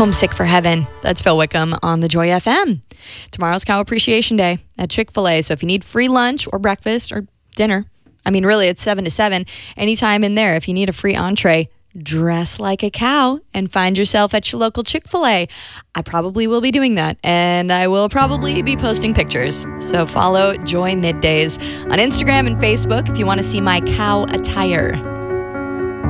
Homesick for Heaven. That's Phil Wickham on the Joy FM. Tomorrow's Cow Appreciation Day at Chick-fil-A. So if you need free lunch or breakfast or dinner, really, it's 7 to 7. Anytime in there, if you need a free entree, dress like a cow and find yourself at your local Chick-fil-A. I probably will be doing that, and I will probably be posting pictures. So follow Joy Middays on Instagram and Facebook if you want to see my cow attire.